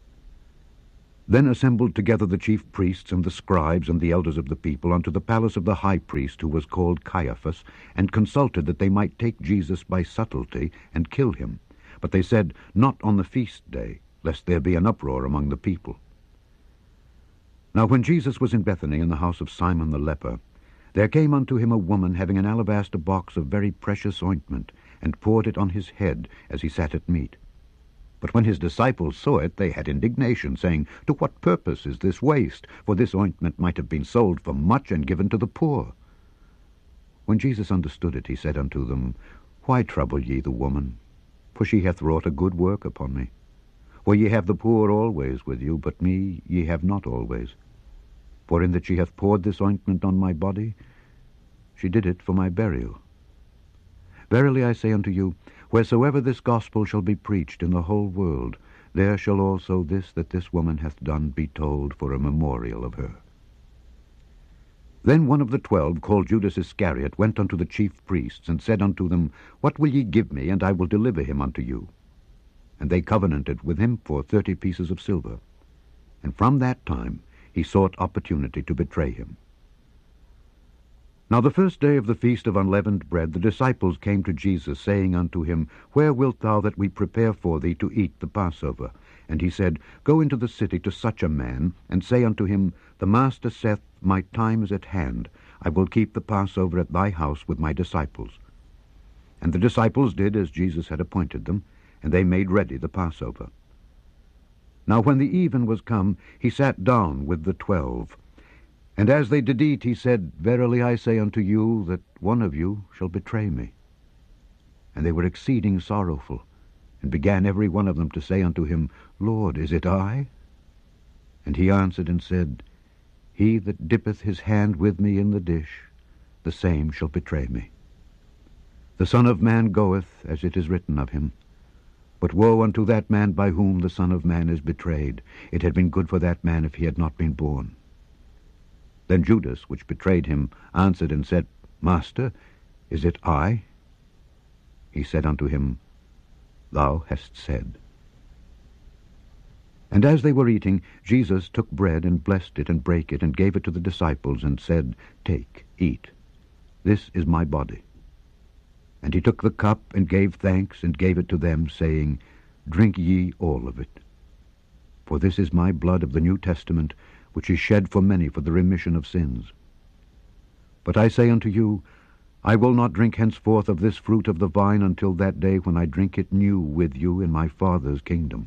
Then assembled together the chief priests and the scribes and the elders of the people unto the palace of the high priest, who was called Caiaphas, and consulted that they might take Jesus by subtlety and kill him. But they said, Not on the feast day, lest there be an uproar among the people. Now when Jesus was in Bethany in the house of Simon the leper, there came unto him a woman having an alabaster box of very precious ointment, and poured it on his head as he sat at meat. But when his disciples saw it, they had indignation, saying, To what purpose is this waste? For this ointment might have been sold for much and given to the poor. When Jesus understood it, he said unto them, Why trouble ye the woman? For she hath wrought a good work upon me. For ye have the poor always with you, but me ye have not always. For in that she hath poured this ointment on my body, she did it for my burial. Verily I say unto you, wheresoever this gospel shall be preached in the whole world, there shall also this that this woman hath done be told for a memorial of her. Then one of the 12, called Judas Iscariot, went unto the chief priests, and said unto them, What will ye give me, and I will deliver him unto you? And they covenanted with him for 30 pieces of silver. And from that time he sought opportunity to betray him. Now the first day of the feast of unleavened bread, the disciples came to Jesus, saying unto him, Where wilt thou that we prepare for thee to eat the Passover? And he said, Go into the city to such a man, and say unto him, The Master saith, My time is at hand. I will keep the Passover at thy house with my disciples. And the disciples did as Jesus had appointed them, and they made ready the Passover. Now when the even was come, he sat down with the 12. And as they did eat, he said, Verily I say unto you, that one of you shall betray me. And they were exceeding sorrowful, and began every one of them to say unto him, Lord, is it I? And he answered and said, He that dippeth his hand with me in the dish, the same shall betray me. The Son of Man goeth, as it is written of him. But woe unto that man by whom the Son of Man is betrayed. It had been good for that man if he had not been born. Then Judas, which betrayed him, answered and said, Master, is it I? He said unto him, Thou hast said. And as they were eating, Jesus took bread and blessed it and brake it and gave it to the disciples and said, Take, eat. This is my body. And he took the cup and gave thanks and gave it to them, saying, Drink ye all of it. For this is my blood of the New Testament, which is shed for many for the remission of sins. But I say unto you, I will not drink henceforth of this fruit of the vine until that day when I drink it new with you in my Father's kingdom.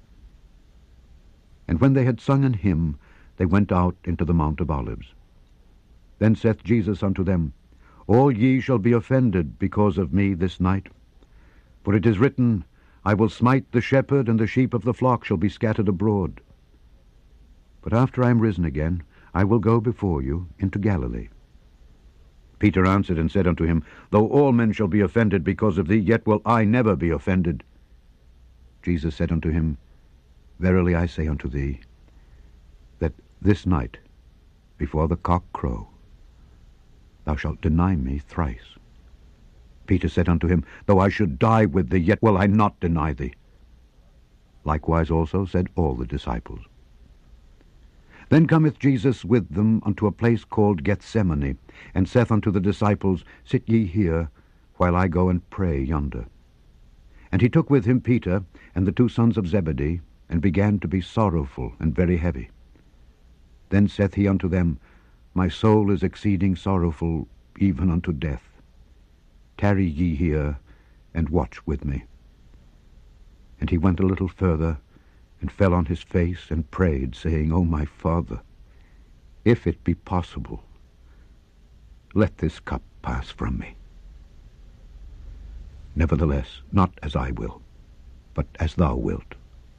And when they had sung an hymn, they went out into the Mount of Olives. Then saith Jesus unto them, All ye shall be offended because of me this night. For it is written, I will smite the shepherd, and the sheep of the flock shall be scattered abroad. But after I am risen again, I will go before you into Galilee. Peter answered and said unto him, Though all men shall be offended because of thee, yet will I never be offended. Jesus said unto him, Verily I say unto thee, that this night, before the cock crow, thou shalt deny me thrice. Peter said unto him, Though I should die with thee, yet will I not deny thee. Likewise also said all the disciples. Then cometh Jesus with them unto a place called Gethsemane, and saith unto the disciples, Sit ye here, while I go and pray yonder. And he took with him Peter and the 2 sons of Zebedee, and began to be sorrowful and very heavy. Then saith he unto them, My soul is exceeding sorrowful, even unto death. Tarry ye here, and watch with me. And he went a little further, and fell on his face, and prayed, saying, O my Father, if it be possible, let this cup pass from me. Nevertheless, not as I will, but as thou wilt.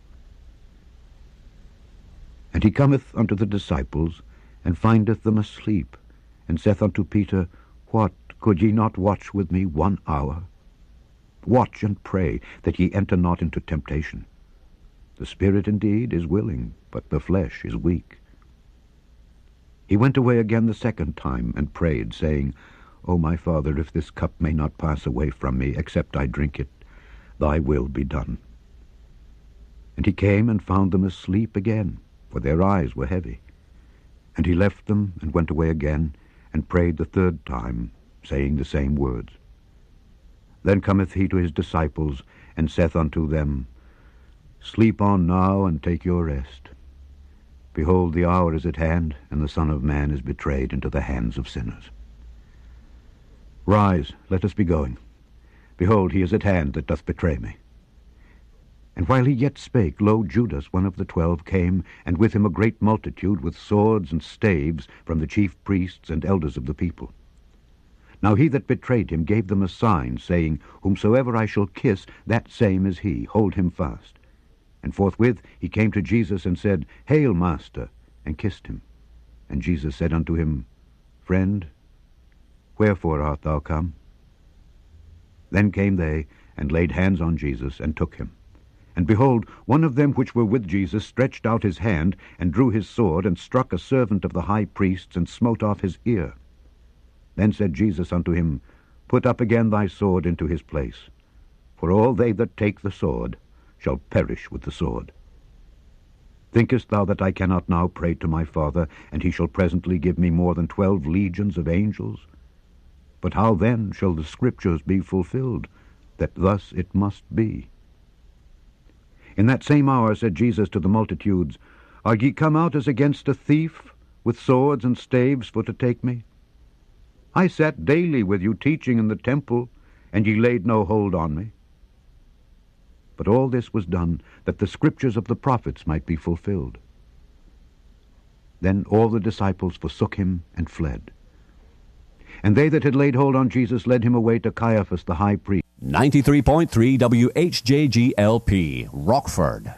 And he cometh unto the disciples, and findeth them asleep, and saith unto Peter, What, could ye not watch with me 1 hour? Watch and pray, that ye enter not into temptation. The spirit indeed is willing, but the flesh is weak. He went away again the second time, and prayed, saying, O my Father, if this cup may not pass away from me, except I drink it, thy will be done. And he came and found them asleep again, for their eyes were heavy. And he left them, and went away again, and prayed the third time, saying the same words. Then cometh he to his disciples, and saith unto them, Sleep on now, and take your rest. Behold, the hour is at hand, and the Son of Man is betrayed into the hands of sinners. Rise, let us be going. Behold, he is at hand that doth betray me. And while he yet spake, lo, Judas, one of the 12, came, and with him a great multitude with swords and staves from the chief priests and elders of the people. Now he that betrayed him gave them a sign, saying, Whomsoever I shall kiss, that same is he. Hold him fast. And forthwith he came to Jesus and said, Hail, Master, and kissed him. And Jesus said unto him, Friend, wherefore art thou come? Then came they, and laid hands on Jesus, and took him. And behold, one of them which were with Jesus stretched out his hand, and drew his sword, and struck a servant of the high priest's, and smote off his ear. Then said Jesus unto him, Put up again thy sword into his place. For all they that take the sword shall perish with the sword. Thinkest thou that I cannot now pray to my Father, and he shall presently give me more than 12 legions of angels? But how then shall the Scriptures be fulfilled, that thus it must be? In that same hour said Jesus to the multitudes, Are ye come out as against a thief, with swords and staves for to take me? I sat daily with you teaching in the temple, and ye laid no hold on me. But all this was done, that the Scriptures of the prophets might be fulfilled. Then all the disciples forsook him and fled. And they that had laid hold on Jesus led him away to Caiaphas the high priest. 93.3 WHJGLP, Rockford.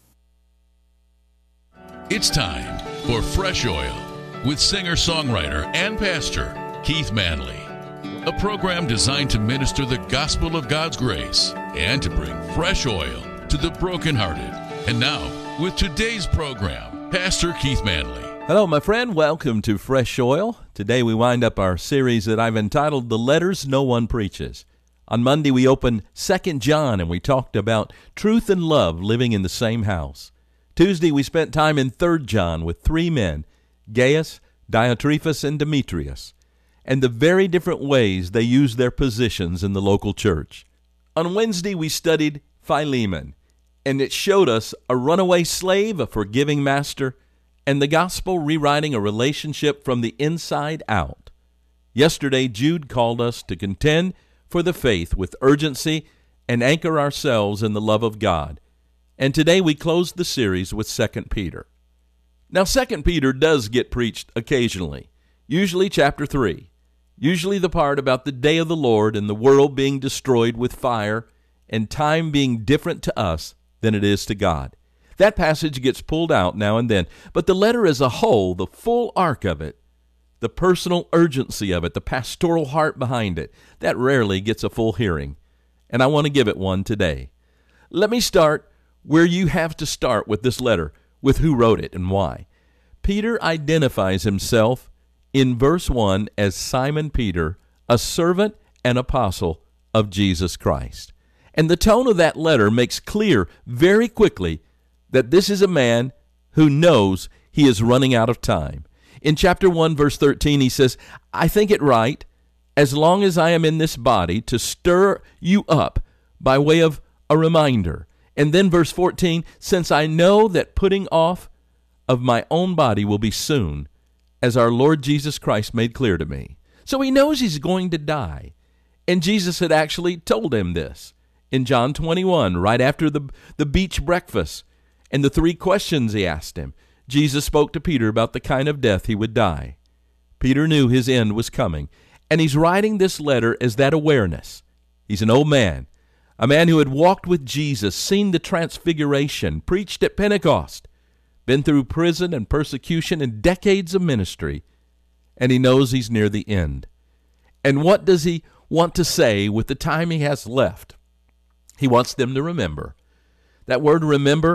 It's time for Fresh Oil with singer-songwriter and pastor Keith Manley. A program designed to minister the gospel of God's grace and to bring fresh oil to the brokenhearted. And now, with today's program, Pastor Keith Manley. Hello, my friend. Welcome to Fresh Oil. Today we wind up our series that I've entitled The Letters No One Preaches. On Monday we opened 2 John and we talked about truth and love living in the same house. Tuesday we spent time in 3 John with 3 men, Gaius, Diotrephes, and Demetrius, and the very different ways they use their positions in the local church. On Wednesday, we studied Philemon, and it showed us a runaway slave, a forgiving master, and the gospel rewriting a relationship from the inside out. Yesterday, Jude called us to contend for the faith with urgency and anchor ourselves in the love of God. And today we closed the series with 2 Peter. Now, 2 Peter does get preached occasionally, usually chapter 3. Usually the part about the day of the Lord and the world being destroyed with fire and time being different to us than it is to God. That passage gets pulled out now and then, but the letter as a whole, the full arc of it, the personal urgency of it, the pastoral heart behind it, that rarely gets a full hearing, and I want to give it one today. Let me start where you have to start with this letter, with who wrote it and why. Peter identifies himself in verse 1 as Simon Peter, a servant and apostle of Jesus Christ. And the tone of that letter makes clear very quickly that this is a man who knows he is running out of time. In chapter 1, verse 13, he says, I think it right, as long as I am in this body, to stir you up by way of a reminder. And then verse 14, since I know that putting off of my own body will be soon, as our Lord Jesus Christ made clear to me. So he knows he's going to die. And Jesus had actually told him this in John 21, right after the beach breakfast and the 3 questions he asked him. Jesus spoke to Peter about the kind of death he would die. Peter knew his end was coming, and he's writing this letter as that awareness. He's an old man, a man who had walked with Jesus, seen the transfiguration, preached at Pentecost, been through prison and persecution and decades of ministry, and he knows he's near the end. And what does he want to say with the time he has left? He wants them to remember. That word remember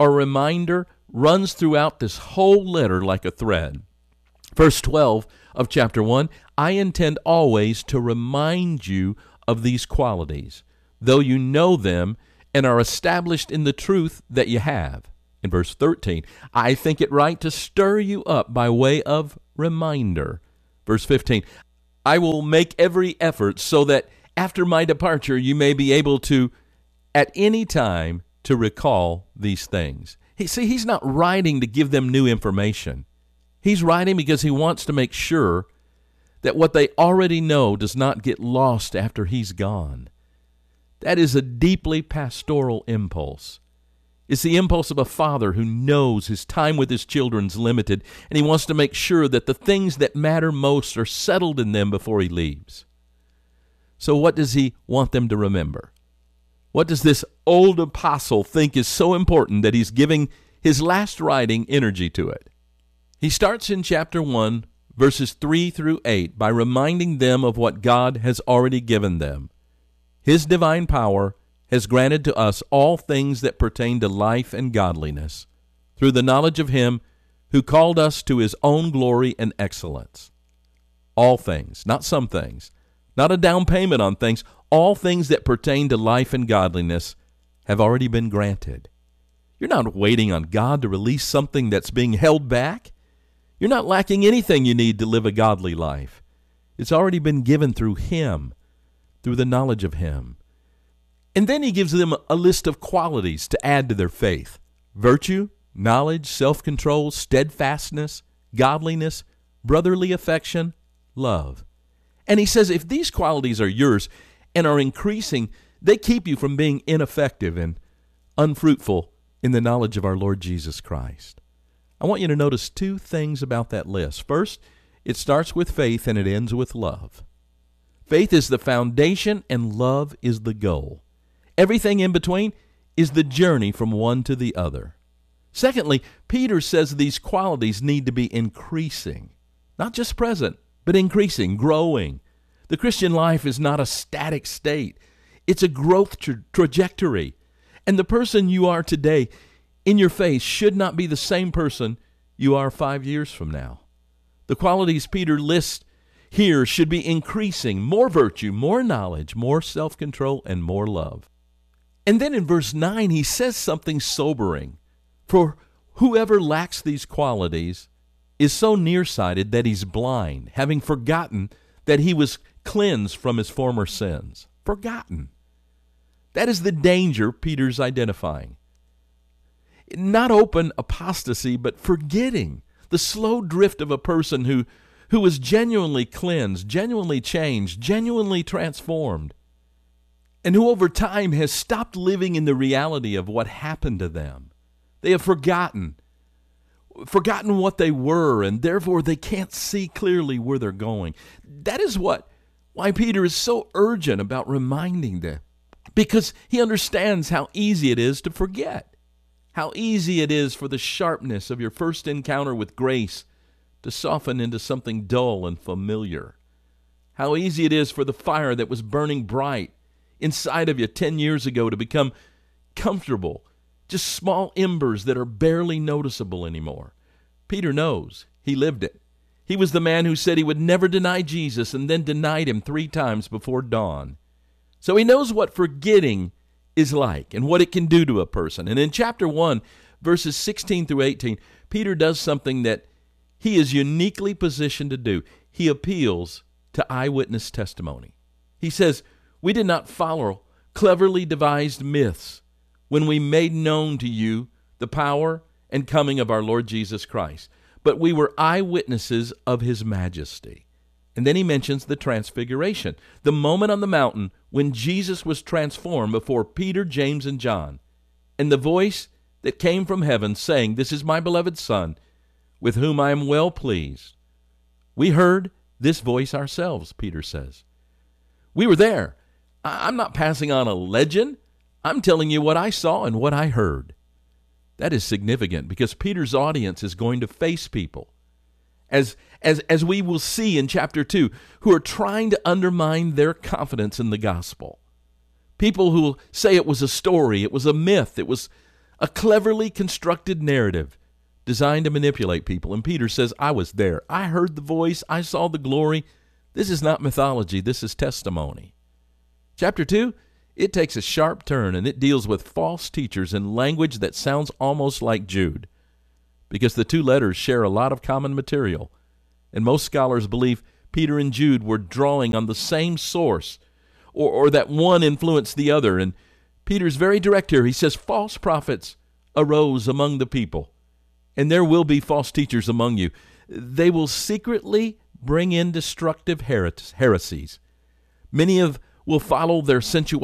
or reminder runs throughout this whole letter like a thread. Verse 12 of chapter 1, I intend always to remind you of these qualities, though you know them and are established in the truth that you have. In verse 13, I think it right to stir you up by way of reminder. Verse 15, I will make every effort so that after my departure you may be able to, at any time, to recall these things. He's not writing to give them new information. He's writing because he wants to make sure that what they already know does not get lost after he's gone. That is a deeply pastoral impulse. It's the impulse of a father who knows his time with his children's limited, and he wants to make sure that the things that matter most are settled in them before he leaves. So what does he want them to remember? What does this old apostle think is so important that he's giving his last writing energy to it? He starts in chapter 1, verses 3 through 8, by reminding them of what God has already given them. His divine power has granted to us all things that pertain to life and godliness, through the knowledge of him who called us to his own glory and excellence. All things, not some things, not a down payment on things, all things that pertain to life and godliness have already been granted. You're not waiting on God to release something that's being held back. You're not lacking anything you need to live a godly life. It's already been given through him, through the knowledge of him. And then he gives them a list of qualities to add to their faith: virtue, knowledge, self-control, steadfastness, godliness, brotherly affection, love. And he says if these qualities are yours and are increasing, they keep you from being ineffective and unfruitful in the knowledge of our Lord Jesus Christ. I want you to notice two things about that list. First, it starts with faith and it ends with love. Faith is the foundation and love is the goal. Everything in between is the journey from one to the other. Secondly, Peter says these qualities need to be increasing, not just present, but increasing, growing. The Christian life is not a static state. It's a growth trajectory. And the person you are today in your faith should not be the same person you are 5 years from now. The qualities Peter lists here should be increasing: more virtue, more knowledge, more self-control, and more love. And then in verse 9, he says something sobering. For whoever lacks these qualities is so nearsighted that he's blind, having forgotten that he was cleansed from his former sins. Forgotten. That is the danger Peter's identifying. Not open apostasy, but forgetting. The slow drift of a person who was genuinely cleansed, genuinely changed, genuinely transformed, and who over time has stopped living in the reality of what happened to them. They have forgotten what they were, and therefore they can't see clearly where they're going. That is why Peter is so urgent about reminding them, because he understands how easy it is to forget, how easy it is for the sharpness of your first encounter with grace to soften into something dull and familiar, how easy it is for the fire that was burning bright inside of you 10 years ago to become comfortable, just small embers that are barely noticeable anymore. Peter knows. He lived it. He was the man who said he would never deny Jesus and then denied him 3 times before dawn. So he knows what forgetting is like and what it can do to a person. And in chapter 1, verses 16 through 18, Peter does something that he is uniquely positioned to do. He appeals to eyewitness testimony. He says, we did not follow cleverly devised myths when we made known to you the power and coming of our Lord Jesus Christ, but we were eyewitnesses of his majesty. And then he mentions the transfiguration, the moment on the mountain when Jesus was transformed before Peter, James, and John, and the voice that came from heaven saying, this is my beloved Son, with whom I am well pleased. We heard this voice ourselves, Peter says. We were there. I'm not passing on a legend. I'm telling you what I saw and what I heard. That is significant because Peter's audience is going to face people, as we will see in chapter 2, who are trying to undermine their confidence in the gospel. People who will say it was a story, it was a myth, it was a cleverly constructed narrative designed to manipulate people. And Peter says, I was there. I heard the voice. I saw the glory. This is not mythology. This is testimony. Chapter 2, it takes a sharp turn, and it deals with false teachers in language that sounds almost like Jude, because the two letters share a lot of common material. And most scholars believe Peter and Jude were drawing on the same source, or that one influenced the other. And Peter's very direct here. He says, false prophets arose among the people, and there will be false teachers among you. They will secretly bring in destructive heresies. Many will follow their sensuality